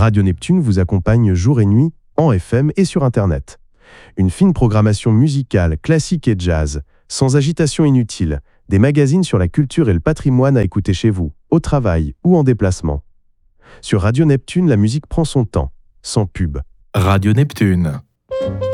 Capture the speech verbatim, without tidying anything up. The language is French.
Radio Neptune vous accompagne jour et nuit, en F M et sur Internet. Une fine programmation musicale, classique et jazz, sans agitation inutile, des magazines sur la culture et le patrimoine à écouter chez vous, au travail ou en déplacement. Sur Radio Neptune, la musique prend son temps, sans pub. Radio Neptune.